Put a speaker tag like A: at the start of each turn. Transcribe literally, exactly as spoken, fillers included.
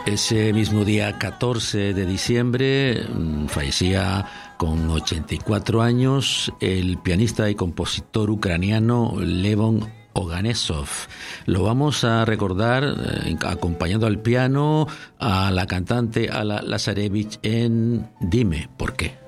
A: Ese mismo día catorce de diciembre fallecía con ochenta y cuatro años el pianista y compositor ucraniano Levon Oganesov. Lo vamos a recordar eh, acompañando al piano a la cantante Alla Lazarevich en Dime por qué.